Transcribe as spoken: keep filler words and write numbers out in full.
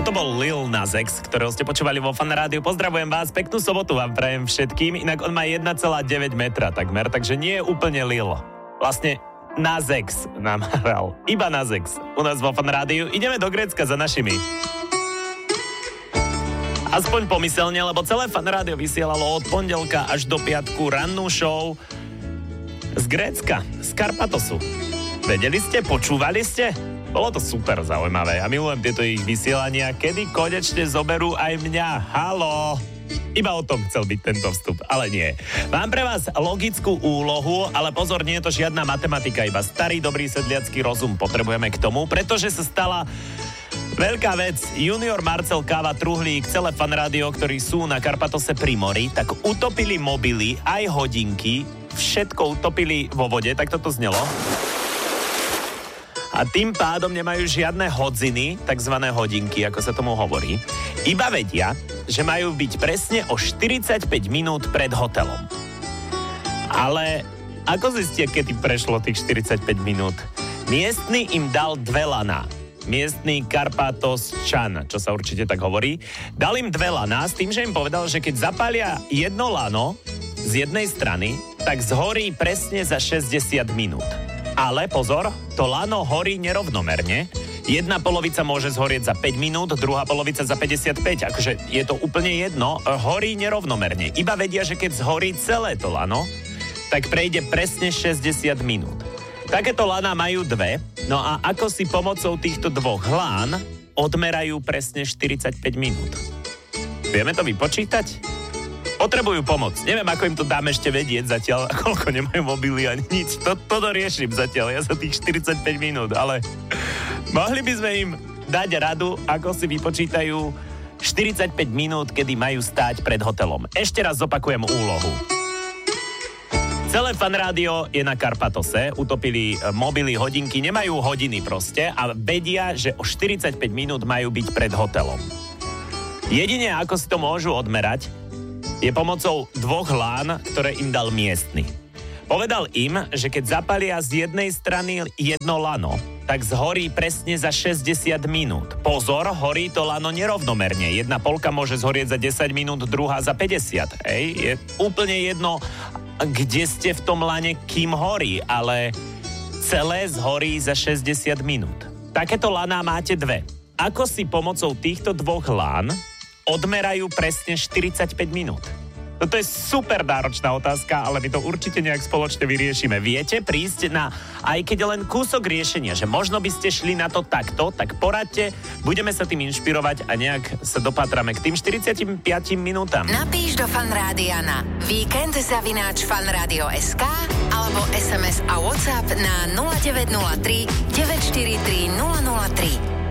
Toto bol Lil Nas X, ktorého ste počúvali vo Fan Rádiu. Pozdravujem vás, peknú sobotu vám prajem všetkým. Inak on má jeden celá deväť metra takmer, takže nie je úplne Lil. Vlastne Nas X nám hral. Iba Nas X u nás vo Fan Rádiu. Ideme do Grécka za našimi. Aspoň pomyselne, lebo celé Fan Rádio vysielalo od pondelka až do piatku rannú show z Grécka, z Karpatosu. Vedeli ste? Počúvali ste? Bolo to super zaujímavé a milujem tieto ich vysielania, kedy konečne zoberú aj mňa. Haló! Iba o tom chcel byť tento vstup, ale nie. Mám pre vás logickú úlohu, ale pozor, nie je to žiadna matematika, iba starý, dobrý sedliacky rozum potrebujeme k tomu, pretože sa stala veľká vec. Junior, Marcel, Káva, Truhlík, celé Fan Rádio, ktorí sú na Karpatose pri mori, tak utopili mobily, aj hodinky, všetko utopili vo vode, tak toto znelo. A tým pádom nemajú žiadne hodziny, takzvané hodinky, ako sa tomu hovorí. Iba vedia, že majú byť presne o štyridsaťpäť minút pred hotelom. Ale ako zistia, kedy prešlo tých štyridsaťpäť minút? Miestny im dal dve laná. Miestny Karpatosčan, čo sa určite tak hovorí. Dal im dve laná s tým, že im povedal, že keď zapália jedno lano z jednej strany, tak zhorí presne za šesťdesiat minút. Ale pozor, to lano horí nerovnomerne. Jedna polovica môže zhorieť za päť minút, druhá polovica za päťdesiatpäť. Akože je to úplne jedno, horí nerovnomerne. Iba vedia, že keď zhorí celé to lano, tak prejde presne šesťdesiat minút. Takéto laná majú dve, no a ako si pomocou týchto dvoch lán odmerajú presne štyridsaťpäť minút. Vieme to vypočítať? Potrebujú pomoc. Neviem, ako im to dám ešte vedieť zatiaľ, koľko nemajú mobily ani nič. To, toto riešim zatiaľ, ja za tých štyridsaťpäť minút, ale mohli by sme im dať radu, ako si vypočítajú štyridsaťpäť minút, kedy majú stáť pred hotelom. Ešte raz zopakujem úlohu. Celé Fan Rádio je na Karpatose, utopili mobily, hodinky, nemajú hodiny proste a vedia, že o štyridsaťpäť minút majú byť pred hotelom. Jedine, ako si to môžu odmerať, je pomocou dvoch lán, ktoré im dal miestny. Povedal im, že keď zapália z jednej strany jedno lano, tak zhorí presne za šesťdesiat minút. Pozor, horí to lano nerovnomerne. Jedna polka môže zhorieť za desať minút, druhá za päťdesiat. Hej, je úplne jedno, kde ste v tom lane, kým horí, ale celé zhorí za šesťdesiat minút. Takéto laná máte dve. Ako si pomocou týchto dvoch lán odmerajú presne štyridsaťpäť minút? Toto je super náročná otázka, ale my to určite nejak spoločne vyriešime. Viete prísť na aj keď len kúsok riešenia, že možno by ste šli na to takto, tak poradte, budeme sa tým inšpirovať a nejak sa dopátrame k tým štyridsiatpäť minútam. Napíš do Fan Rádia na víkend zavináč fanradio bodka es ká alebo es em es a WhatsApp na nula deväť nula tri deväť štyri tri nula nula tri.